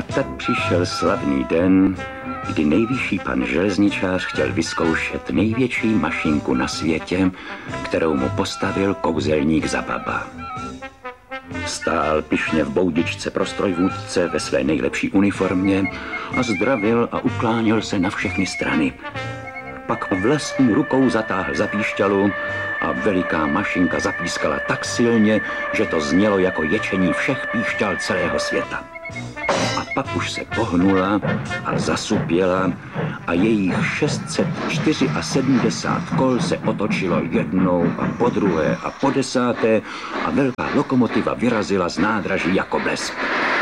tak přišel slavný den, kdy nejvyšší pan železničář chtěl vyzkoušet největší mašinku na světě, kterou mu postavil kouzelník Zababa. Stál pyšně v boudičce pro strojvůdce ve své nejlepší uniformě a zdravil a ukláněl se na všechny strany. Pak vlastní rukou zatáhl za píšťalu a veliká mašinka zapískala tak silně, že to znělo jako ječení všech píšťal celého světa. A pak už se pohnula a zasupěla a jejich 674 kol se otočilo jednou a po druhé a po desáté a velká lokomotiva vyrazila z nádraží jako blesk.